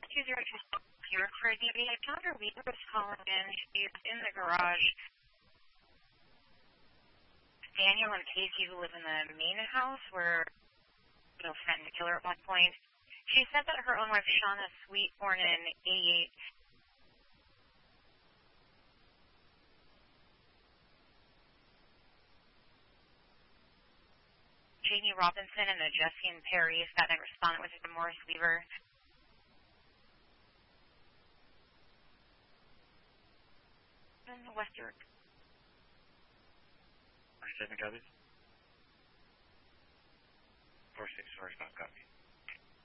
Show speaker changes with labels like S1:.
S1: 2026 York for a DV. Connor Weaver was calling in. She's in the garage. Daniel and Casey, who live in the main house, were threatened to kill her at one point. She said that her own wife, Shauna Sweet, born in 88, Jamie Robinson and Jesse and Perry, that night respondent was Morris Weaver. And West York.
S2: 47 copies. 46 first, not copy.